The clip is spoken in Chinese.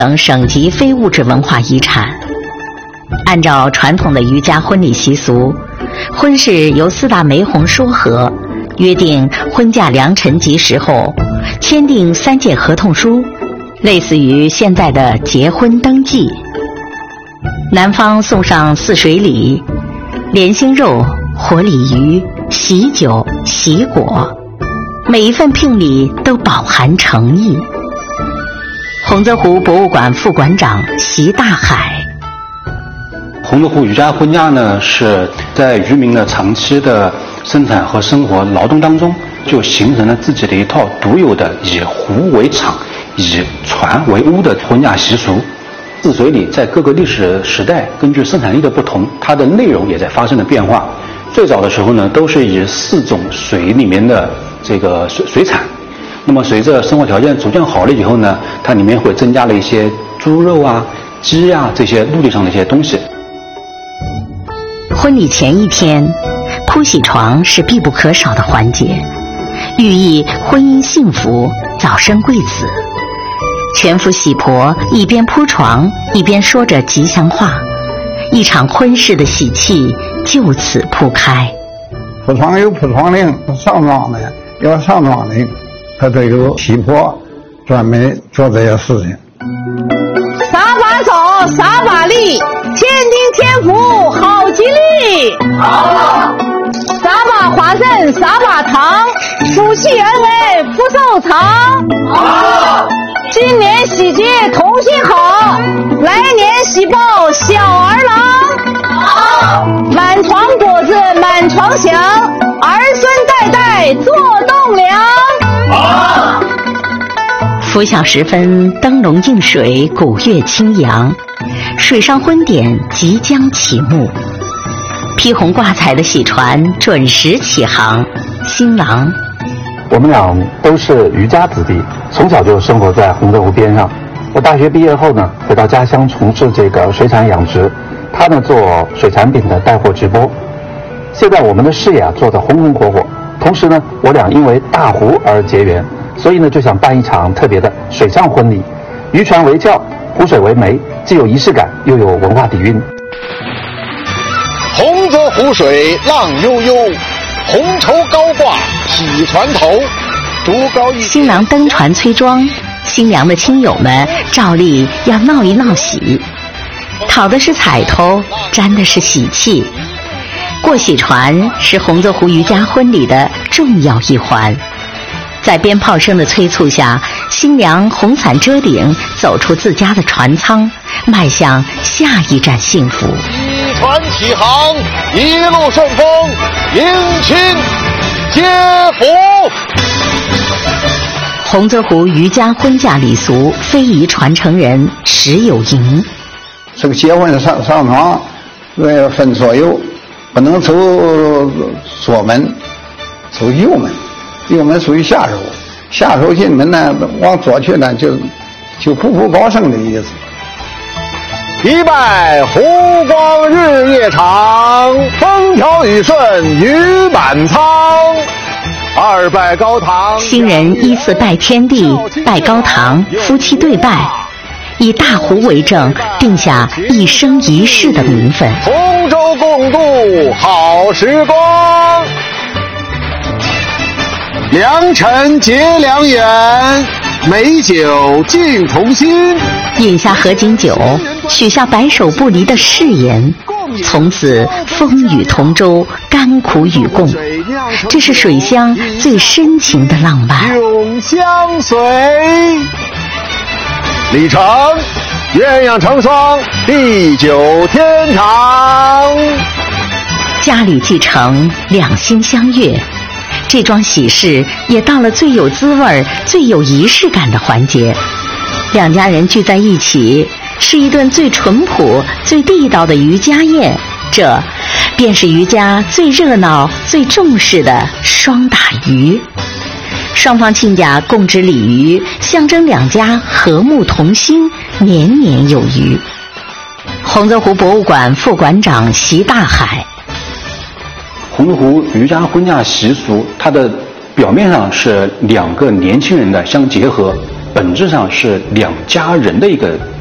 等省级非物质文化遗产。按照传统的渔家婚礼习俗，婚事由4大媒红说和，约定婚嫁良辰吉时后，签订3件合同书，类似于现在的结婚登记。男方送上4水礼：莲心肉、活鲤鱼、喜酒、喜果，每一份聘礼都饱含诚意。洪泽湖博物馆副馆长习大海： 洪泽湖渔家婚嫁呢，是在渔民的长期的生产和生活劳动当中，就形成了自己的一套独有的以湖为场、以船为屋的婚嫁习俗。4水礼在各个历史时代根据生产力的不同，它的内容也在发生了变化。最早的时候呢，都是以4种水里面的这个水产。那么随着生活条件逐渐好了以后呢，它里面会增加了一些猪肉啊、鸡啊这些陆地上的一些东西。 婚礼前一天，铺喜床是必不可少的环节，寓意婚姻幸福、早生贵子。全府喜婆一边铺床，一边说着吉祥话，一场婚事的喜气就此铺开。 铺床有铺床令，上妆的有上妆令，他都有喜婆专门做这些事情。 撒把草，撒把力，天丁天福好吉利。好。撒把花生，撒把糖，福气恩爱福寿长。好。今年喜结同心好，来年喜报小儿郎。好。满床果子满床享，儿孙代代做栋梁。好。 拂晓时分，灯笼映水，鼓乐轻扬，水上婚典即将启幕。披红挂彩的喜船准时起航，新郎： 我们俩都是渔家子弟，从小就生活在洪泽湖边上。我大学毕业后呢，回到家乡从事这个水产养殖，他呢做水产品的带货直播。现在我们的事业做得红红火火，同时呢，我俩因为大湖而结缘，所以呢就想办一场特别的水上婚礼，渔船为轿，湖水为媒，既有仪式感，又有文化底蕴。 洪泽湖水浪悠悠，红绸高挂匹船头，独高一。 新郎登船催妆，新娘的亲友们照例要闹一闹喜，讨的是彩头，沾的是喜气。过喜船是洪泽湖渔家婚礼的重要一环。在鞭炮声的催促下，新娘红伞遮顶，走出自家的船舱，迈向下一站幸福。 喜船起航，一路顺风，迎亲接福。 洪泽湖渔家婚嫁礼俗非遗传承人石有营： 这个结婚上床分左右，不能走左门，走右门。右门属于下手，下手进门呢，往左去呢，就步步高升的意思。 一拜湖光日夜长，风调雨顺鱼满仓。2拜高堂， 新人依次拜天地、拜高堂，夫妻对拜，以大湖为证，定下一生一世的名分。 同舟共度好时光，良辰结良缘，美酒敬同心。 饮下合卺酒，许下白首不离的誓言，从此风雨同舟，甘苦与共。这是水乡最深情的浪漫。 永相随，礼成鸳鸯成双，地久天长。 家里继承，两心相悦。这桩喜事也到了最有滋味、最有仪式感的环节。两家人聚在一起，吃一顿最淳朴、最地道的渔家宴，这便是渔家最热闹、最重视的双打鱼。双方亲家共执鲤鱼，象征两家和睦同心，年年有余。洪泽湖博物馆副馆长习大海： 洪泽湖渔家婚嫁习俗，它的表面上是2个年轻人的相结合， 本质上是两家人的一个